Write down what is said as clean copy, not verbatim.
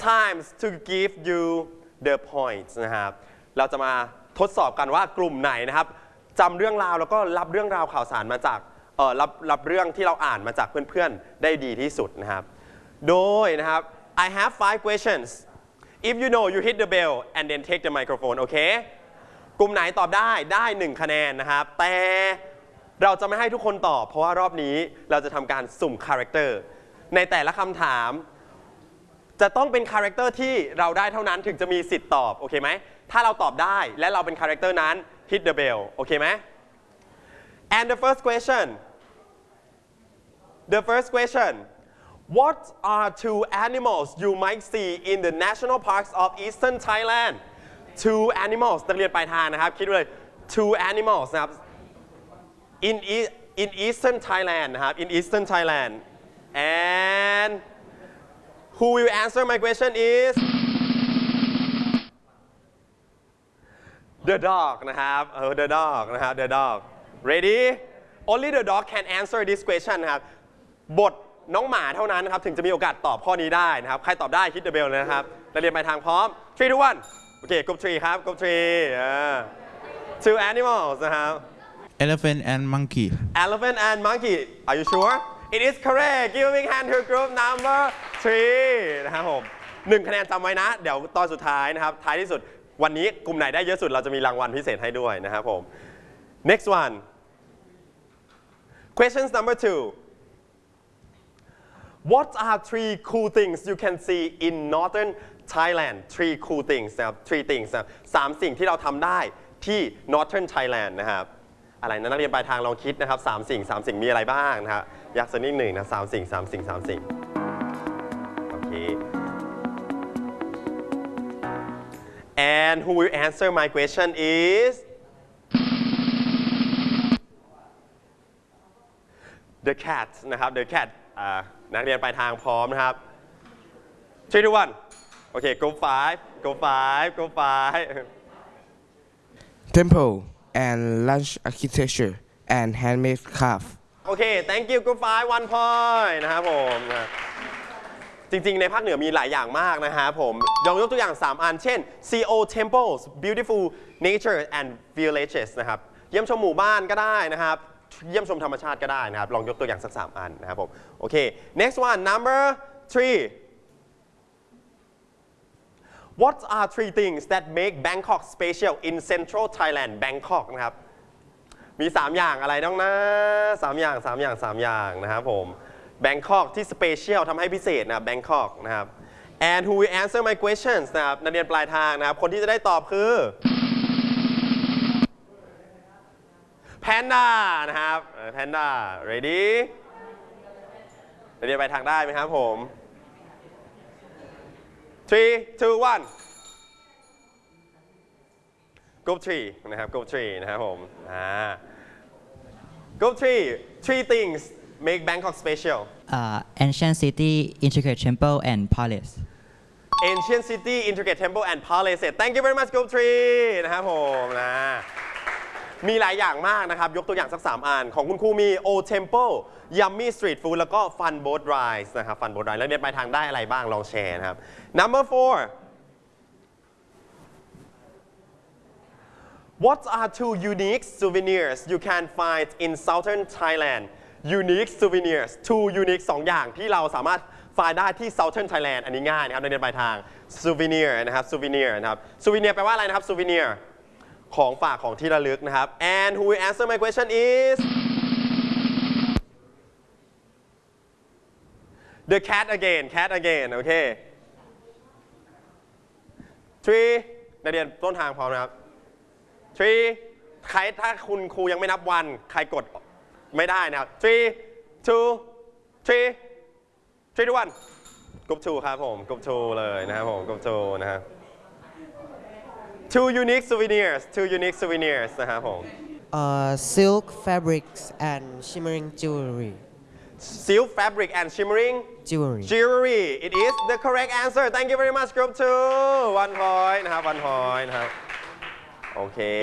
time to give you the points นะครับเราจะมาทดสอบกันว่ากลุ่มไหนนะครับจำเรื่องราวแล้วก็รับเรื่องราวข่าวสารมาจากรับเรื่องที่เราอ่านมาจากเพื่อนๆได้ดีที่สุดนะครับโดยนะครับ I have 5 questions if you know you hit the bell and then take the microphone โอเคกลุ่มไหนตอบได้1คะแนนนะครับแต่เราจะไม่ให้ทุกคนตอบเพราะว่ารอบนี้เราจะทำการสุ่มคาแรคเตอร์ในแต่ละคำถามจะต้องเป็นคาแรคเตอร์ที่เราได้เท่านั้นถึงจะมีสิทธิ์ตอบโอเคไหมถ้าเราตอบได้และเราเป็นคาแรคเตอร์นั้น hit the bell โอเคไหม and the first question what are two animals you might see in the national parks of eastern Thailand two animals นักเรียนปลายทางนะครับคิดเลย two animals นะครับ in eastern Thailand นะครับ in eastern Thailand and who will answer my question is the dog นะครับthe dog นะครับ the dog ready only the dog can answer this question นะครับบทน้องหมาเท่านั้นนะครับถึงจะมีโอกาสตอบข้อนี้ได้นะครับใครตอบได้ hit the bell เลยนะครับนักเรียนปลายทางพร้อม 3 2 1โอเค group 3ครับ group 3 two animals นะครับ Elephant and monkey. Elephant and monkey. Are you sure? It is correct. Giving hand to group number 3นะครับผม1คะแนนจำไว้นะเดี๋ยวตอนสุดท้ายนะครับท้ายที่สุดวันนี้กลุ่มไหนได้เยอะสุดเราจะมีรางวัลพิเศษให้ด้วยนะครับผม Next one. Questions number 2. What are 3 cool things you can see in northern Thailand? 3 cool things นะครับ 3 things นะ3สิ่งที่เราทำได้ที่ northern Thailand นะครับอะไรนะนักเรียนปลายทางลองคิดนะครับ3 สิ่งมีอะไรบ้างนะครับยักษ์สักนิดหนึ่งนะ3 สิ่งโอเค and who will answer my question is the cat นะครับ the cat นักเรียนปลายทางพร้อมนะครับ3 2 1โอเค go 5 Temple and lunch architecture and handmade craft โอเค thank you group 5 1 point นะครับผมจริงๆในภาคเหนือมีหลายอย่างมากนะครับผมยกตัวอย่าง3อันเช่น CO temples beautiful nature and villages นะครับเยี่ยมชมหมู่บ้านก็ได้นะครับเยี่ยมชมธรรมชาติก็ได้นะครับลองยกตัวอย่างสัก3อันนะครับผมโอเค next one number 3 What are 3 things that make Bangkok special in Central Thailand Bangkok นะครับมี3อย่างอะไรน้องนะ3 อย่างนะครับผม Bangkok ที่ special ทำให้พิเศษนะ Bangkok นะครับ and who will answer my questions นะครับนักเรียนปลายทางนะครับคนที่จะได้ตอบคือ Panda นะครับ Panda ready นักเรียนปลายทางได้ไหมครับผม3 2 1 Group 3นะครับ Group 3นะครับผมGroup 3 things make Bangkok special ancient city intricate temple and palace Ancient city intricate temple and palace Thank you very much Group 3นะครับผมนะมีหลายอย่างมากนะครับยกตัวอย่างสัก3อันของคุณครูมี Old Temple Yummy Street Food แล้วก็ Fun Boat Rides นะครับ Fun Boat Rides แล้วเรียนปลายทางได้อะไรบ้างลองแชร์นะครับ Number 4 What are 2 unique souvenirs you can find in southern Thailand Unique souvenirs 2 unique 2 อย่างที่เราสามารถ find ได้ที่ southern Thailand อันนี้ง่ายนะครับเรียนปลายทาง souvenir นะครับ souvenir นะครับ souvenir แปลว่าอะไรนะครับ souvenirของฝากของที่ระลึกนะครับ and who will answer my question is the cat again โอเค 3 นักเรียนต้นทางพร้อมนะครับ 3 ใครถ้าคุณครูยังไม่นับวันใครกดไม่ได้นะครับ 3 2 3 1 Group 2ครับผม Group 2เลยนะครับผม Group 2นะครับ2 unique souvenirs นะครับผม silk fabrics and shimmering jewelry Silk fabric and shimmering jewelry It is the correct answer Thank you very much Group 2 1 point นะครับ1 point นะครับโอเค